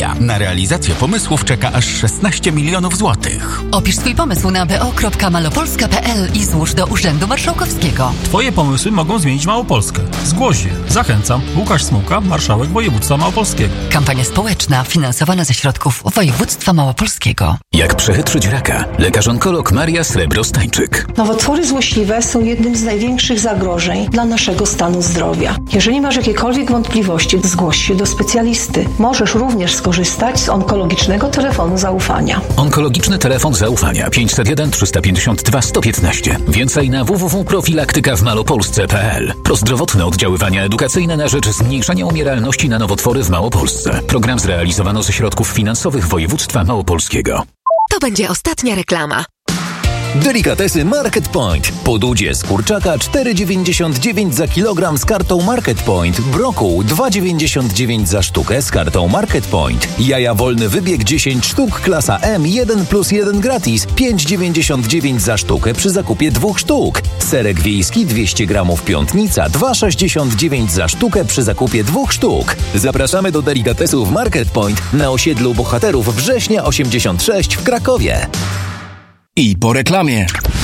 Zdrowia. Na realizację pomysłów czeka aż 16 milionów złotych. Opisz swój pomysł na bo.malopolska.pl i złóż do Urzędu Marszałkowskiego. Twoje pomysły mogą zmienić Małopolskę. Zgłoś je. Zachęcam. Łukasz Smułka, marszałek województwa małopolskiego. Kampania społeczna finansowana ze środków województwa małopolskiego. Jak przechytrzyć raka? Lekarz-onkolog Maria Srebro-Stańczyk. Nowotwory złośliwe są jednym z największych zagrożeń dla naszego stanu zdrowia. Jeżeli masz jakiekolwiek wątpliwości, zgłoś się do specjalisty. Możesz również skorzystać z onkologicznego telefonu zaufania. Onkologiczny telefon zaufania 501 352 115. Więcej na www.profilaktykawmalopolsce.pl. Prozdrowotne oddziaływania edukacyjne na rzecz zmniejszania umieralności na nowotwory w Małopolsce. Program zrealizowano ze środków finansowych województwa małopolskiego. To będzie ostatnia reklama. Delikatesy Market Point. Podudzie z kurczaka 4,99 za kilogram z kartą Market Point. Brokuł 2,99 za sztukę z kartą Market Point. Jaja wolny wybieg 10 sztuk klasa M 1+1 gratis 5,99 za sztukę przy zakupie 2 sztuk. Serek wiejski 200 gramów Piątnica 2,69 za sztukę przy zakupie 2 sztuk. Zapraszamy do delikatesów Market Point na osiedlu Bohaterów Września 86 w Krakowie. I po reklamie.